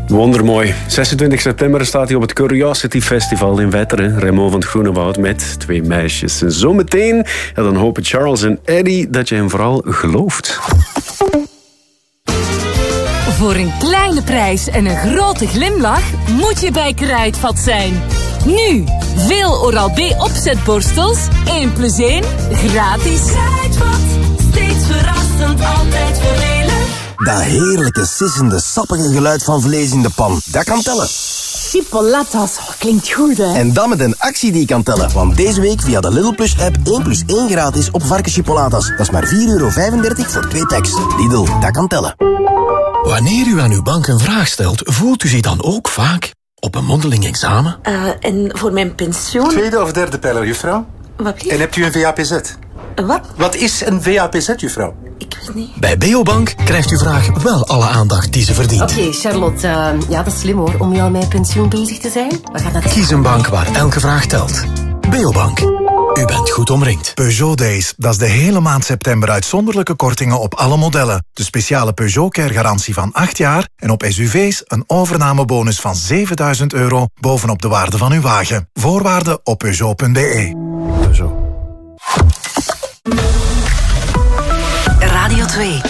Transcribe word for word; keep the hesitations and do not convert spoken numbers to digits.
Wondermooi. zesentwintig september staat hij op het Curiosity Festival in Wetteren. Raymond van het Groenewoud met twee meisjes. En zometeen, ja, dan hopen Charles en Eddie dat je hem vooral gelooft. Voor een kleine prijs en een grote glimlach moet je bij Kruidvat zijn. Nu, veel Oral-B opzetborstels, één plus één, gratis. Kruidvat, steeds verrassend, altijd voordelig. Dat heerlijke, sissende, sappige geluid van vlees in de pan, dat kan tellen. Chipolatas, oh, klinkt goed, hè? En dan met een actie die kan tellen. Want deze week via de Lidl Plus app één plus één gratis op varkenschipolatas. Dat is maar vier euro vijfendertig voor twee packs. Lidl, dat kan tellen. Wanneer u aan uw bank een vraag stelt, voelt u zich dan ook vaak op een mondeling examen? Uh, en voor mijn pensioen... Tweede of derde pijler, juffrouw? Wat lief? En hebt u een V A P Z? Wat? Wat is een V A P Z, juffrouw? Ik weet niet. Bij Beobank krijgt uw vraag wel alle aandacht die ze verdient. Oké, okay, Charlotte, uh, ja, dat is slim hoor, om nu al met pensioen bezig te zijn. We gaan dat... Kies een bank waar elke vraag telt. Beobank. U bent goed omringd. Peugeot Days, dat is de hele maand september uitzonderlijke kortingen op alle modellen. De speciale Peugeot Care garantie van acht jaar en op S U V's een overnamebonus van zevenduizend euro bovenop de waarde van uw wagen. Voorwaarden op peugeot punt b e. Peugeot. Radio twee.